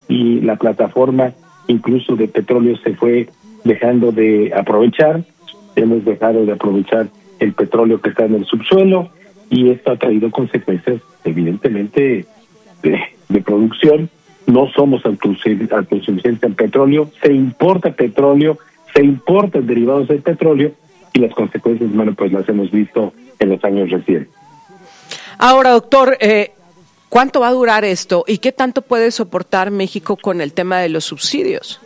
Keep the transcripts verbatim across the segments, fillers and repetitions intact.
y la plataforma incluso de petróleo se fue dejando de aprovechar. Hemos dejado de aprovechar el petróleo que está en el subsuelo y esto ha traído consecuencias evidentemente de, de producción. No somos autosuficientes en petróleo, se importa petróleo, se importan derivados del petróleo y las consecuencias, bueno, pues las hemos visto en los años recientes. Ahora, doctor, eh, ¿cuánto va a durar esto y qué tanto puede soportar México con el tema de los subsidios?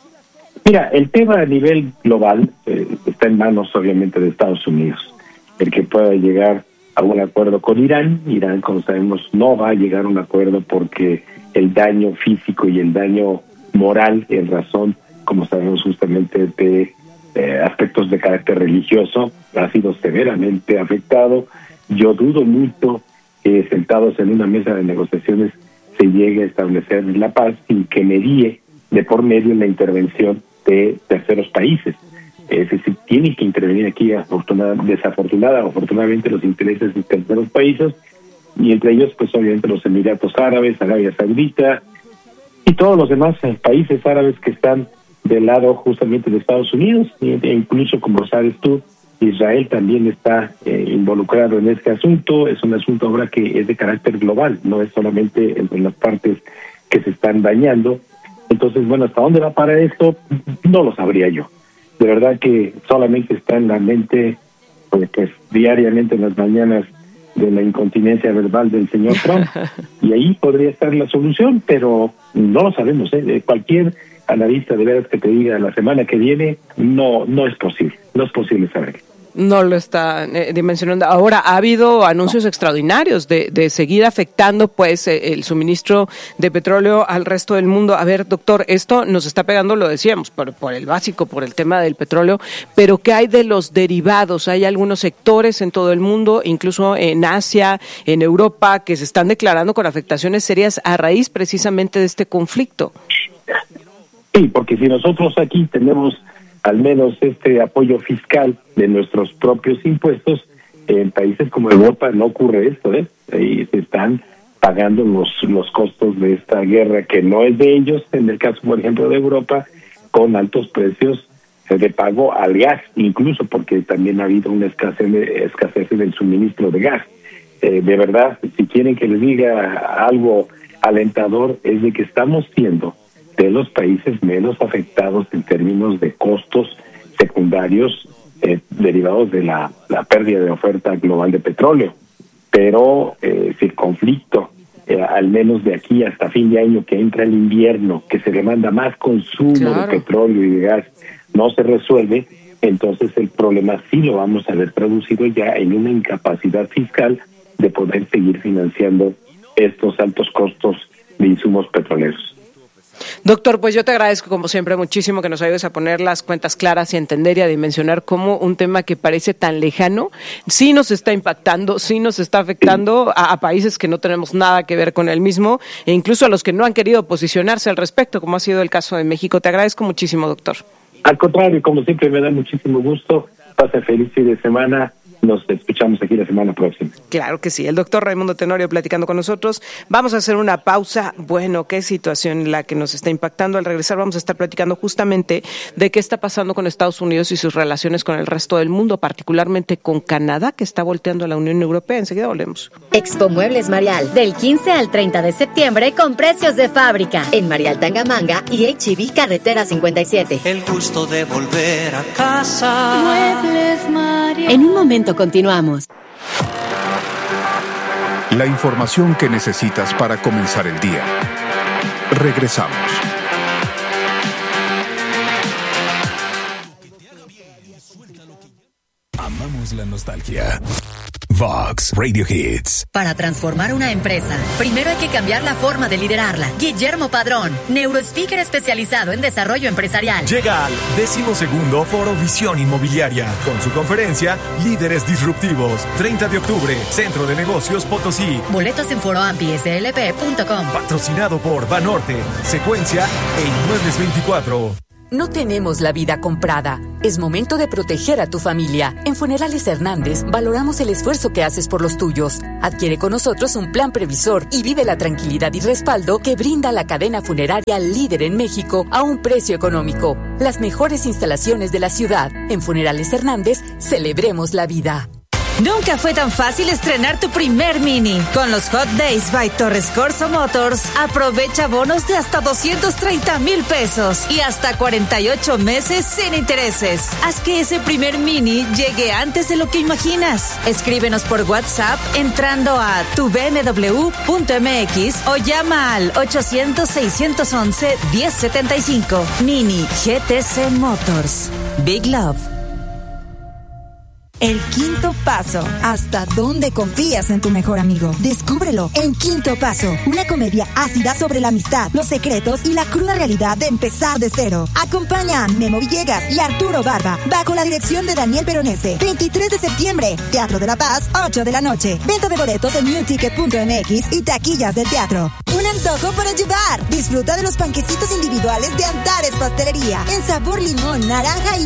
Mira, el tema a nivel global eh, está en manos obviamente de Estados Unidos. El que pueda llegar a un acuerdo con Irán, Irán, como sabemos, no va a llegar a un acuerdo porque el daño físico y el daño moral en razón, como sabemos justamente de eh, aspectos de carácter religioso, ha sido severamente afectado. Yo dudo mucho que sentados en una mesa de negociaciones se llegue a establecer la paz sin que medie de por medio la intervención de terceros países. Es decir, tienen que intervenir aquí afortunada, desafortunada o afortunadamente los intereses de terceros países, y entre ellos pues obviamente los Emiratos Árabes, Arabia Saudita y todos los demás países árabes que están del lado justamente de Estados Unidos, e incluso, como sabes tú, Israel también está eh, involucrado en este asunto. Es un asunto ahora que es de carácter global, no es solamente en, en las partes que se están dañando. Entonces, bueno, ¿hasta dónde va para esto? No lo sabría yo. De verdad que solamente está en la mente, pues, pues diariamente en las mañanas, de la incontinencia verbal del señor Trump, y ahí podría estar la solución, pero no lo sabemos, ¿eh? Cualquier analista de veras que te diga la semana que viene, no no es posible, no es posible saber. No lo está eh, dimensionando. Ahora, ha habido anuncios extraordinarios de, de seguir afectando pues eh, el suministro de petróleo al resto del mundo. A ver, doctor, esto nos está pegando, lo decíamos, por, por el básico, por el tema del petróleo, pero ¿qué hay de los derivados? Hay algunos sectores en todo el mundo, incluso en Asia, en Europa, que se están declarando con afectaciones serias a raíz precisamente de este conflicto. Sí, porque si nosotros aquí tenemos al menos este apoyo fiscal de nuestros propios impuestos, en países como Europa no ocurre esto, ¿eh? Ahí se están pagando los los costos de esta guerra que no es de ellos, en el caso, por ejemplo, de Europa, con altos precios de pago al gas, incluso porque también ha habido una escasez, de, escasez del suministro de gas. Eh, de verdad, si quieren que les diga algo alentador, es de que estamos siendo de los países menos afectados en términos de costos secundarios eh, derivados de la, la pérdida de oferta global de petróleo. Pero eh, si el conflicto, eh, al menos de aquí hasta fin de año que entra el invierno, que se demanda más consumo claro. de petróleo y de gas, no se resuelve, entonces el problema sí lo vamos a ver traducido ya en una incapacidad fiscal de poder seguir financiando estos altos costos de insumos petroleros. Doctor, pues yo te agradezco como siempre muchísimo que nos ayudes a poner las cuentas claras y entender y a dimensionar cómo un tema que parece tan lejano sí nos está impactando, sí nos está afectando a, a países que no tenemos nada que ver con el mismo e incluso a los que no han querido posicionarse al respecto, como ha sido el caso de México. Te agradezco muchísimo, doctor. Al contrario, como siempre me da muchísimo gusto. Pase feliz fin de semana. Nos escuchamos aquí la semana próxima. Claro que sí. El doctor Raimundo Tenorio platicando con nosotros. Vamos a hacer una pausa. Bueno, qué situación la que nos está impactando. Al regresar vamos a estar platicando justamente de qué está pasando con Estados Unidos y sus relaciones con el resto del mundo, particularmente con Canadá, que está volteando a la Unión Europea. Enseguida volvemos. Expo Muebles Marial, del quince al treinta de septiembre con precios de fábrica. En Marial Tangamanga y H E B Carretera cincuenta y siete. El gusto de volver a casa. Muebles Marial. En un momento continuamos. La información que necesitas para comenzar el día. Regresamos. Amamos la nostalgia. Vox Radio Hits. Para transformar una empresa, primero hay que cambiar la forma de liderarla. Guillermo Padrón, neurospeaker especializado en desarrollo empresarial. Llega al decimosegundo Foro Visión Inmobiliaria con su conferencia Líderes Disruptivos. treinta de octubre, Centro de Negocios Potosí. Boletos en foroampi s l p punto com. Patrocinado por Banorte, Secuencia e Inmuebles veinticuatro. No tenemos la vida comprada. Es momento de proteger a tu familia. En Funerales Hernández valoramos el esfuerzo que haces por los tuyos. Adquiere con nosotros un plan previsor y vive la tranquilidad y respaldo que brinda la cadena funeraria líder en México a un precio económico. Las mejores instalaciones de la ciudad. En Funerales Hernández, celebremos la vida. Nunca fue tan fácil estrenar tu primer Mini. Con los Hot Days by Torres Corso Motors, aprovecha bonos de hasta doscientos treinta mil pesos y hasta cuarenta y ocho meses sin intereses. Haz que ese primer Mini llegue antes de lo que imaginas. Escríbenos por WhatsApp entrando a tu b m w punto m x o llama al ochocientos, seiscientos once, diez setenta y cinco. Mini G T C Motors. Big Love. El quinto paso. ¿Hasta dónde confías en tu mejor amigo? Descúbrelo en Quinto Paso, una comedia ácida sobre la amistad, los secretos y la cruda realidad de empezar de cero. Acompaña a Memo Villegas y Arturo Barba bajo la dirección de Daniel Veronese. veintitrés de septiembre, Teatro de la Paz, ocho de la noche. Venta de boletos en new ticket punto m x y taquillas del teatro. Un antojo para llevar. Disfruta de los panquecitos individuales de Antares Pastelería en sabor limón, naranja y